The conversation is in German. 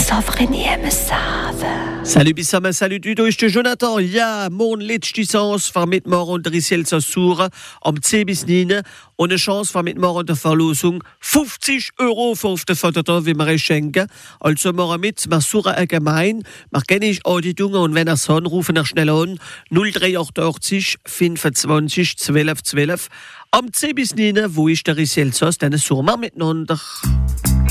Salut Bissama, salut du, ist der Jonathan. Ja, morgen letzte Chance für mitmachen und der Risielzer Sura am 10 bis 9 und eine Chance für mitmachen der Verlosung 50 € für auf der Foto, wie wir schenken. Also machen mit Sura allgemein, wir kennen Auditungen und wenn er so rufen wir schnell an 0388 25 12 12. Am 10 bis 9, wo ist der Risielzer, dann suchen wir miteinander.